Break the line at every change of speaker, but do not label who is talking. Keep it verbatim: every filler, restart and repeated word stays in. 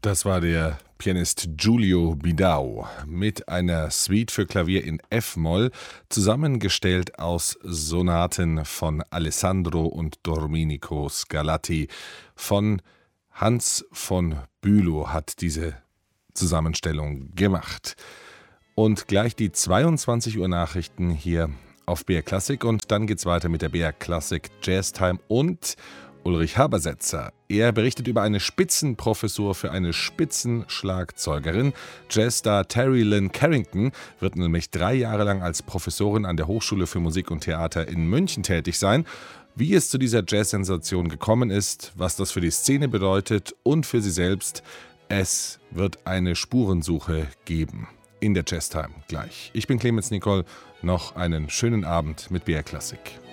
Das war der Pianist Giulio Bidao mit einer Suite für Klavier in F-Moll, zusammengestellt aus Sonaten von Alessandro und Domenico Scarlatti. Von Hans von Bülow hat diese Zusammenstellung gemacht. Und gleich die zweiundzwanzig Uhr Nachrichten hier auf B R Classic und dann geht's weiter mit der B R Classic Jazz Time und Ulrich Habersetzer. Er berichtet über eine Spitzenprofessur für eine Spitzenschlagzeugerin. Jazzstar Terry Lynn Carrington wird nämlich drei Jahre lang als Professorin an der Hochschule für Musik und Theater in München tätig sein. Wie es zu dieser Jazz-Sensation gekommen ist, was das für die Szene bedeutet und für sie selbst, es wird eine Spurensuche geben. In der Jazz Time gleich. Ich bin Clemens Nicol. Noch einen schönen Abend mit B R Classic.